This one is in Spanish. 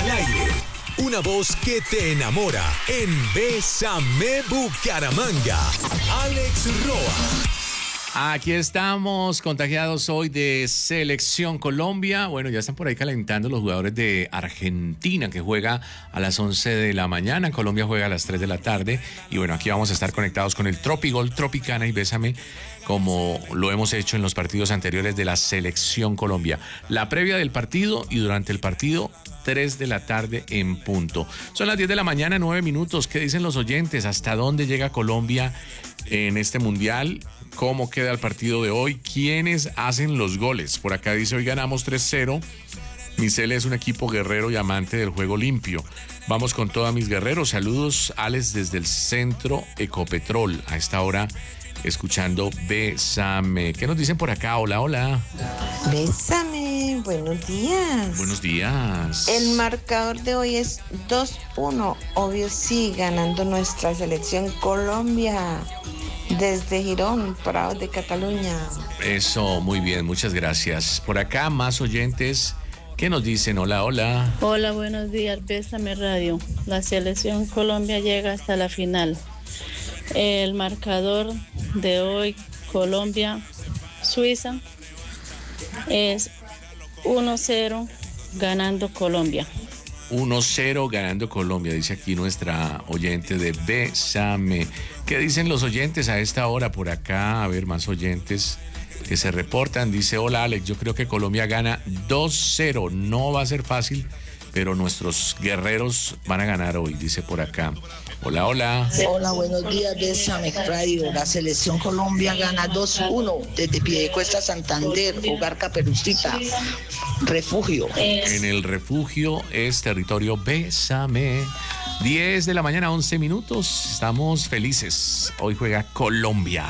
al aire. Una voz que te enamora en Bésame Bucaramanga. Alex Roa. Aquí estamos contagiados hoy de Selección Colombia. Bueno, ya están por ahí calentando los jugadores de Argentina, que juega a las 11 de la mañana. Colombia juega a las 3 de la tarde. Y bueno, aquí vamos a estar conectados con el Tropigol, Tropicana y Bésame, como lo hemos hecho en los partidos anteriores de la Selección Colombia. La previa del partido y durante el partido, 3 de la tarde en punto. Son las 10 de la mañana, 9 minutos. ¿Qué dicen los oyentes? ¿Hasta dónde llega Colombia en este mundial? ¿Cómo queda el partido de hoy? ¿Quiénes hacen los goles? Por acá dice, hoy ganamos 3-0. Micele es un equipo guerrero y amante del juego limpio. Vamos con todos mis guerreros. Saludos, Alex, desde el centro Ecopetrol. A esta hora, escuchando Bésame. ¿Qué nos dicen por acá? Hola, hola. Bésame, buenos días. Buenos días. El marcador de hoy es 2-1. Obvio, sí, ganando nuestra selección Colombia. Desde Girón, Prados de Cataluña. Eso, muy bien, muchas gracias. Por acá, más oyentes. ¿Qué nos dicen? Hola, hola. Hola, buenos días, Bésame Radio. La selección Colombia llega hasta la final. El marcador de hoy, Colombia-Suiza, es 1-0 ganando Colombia. 1-0 ganando Colombia, dice aquí nuestra oyente de Bésame. ¿Qué dicen los oyentes a esta hora por acá? A ver, más oyentes que se reportan. Dice, hola Alex, yo creo que Colombia gana 2-0. No va a ser fácil, pero nuestros guerreros van a ganar hoy, dice por acá. Hola, hola. Hola, buenos días, Bésame Radio. La selección Colombia gana 2-1 desde Piedecuesta, Santander, Hogar Caperucita, Refugio. En el Refugio es territorio Bésame. 10 de la mañana, 11 minutos. Estamos felices. Hoy juega Colombia.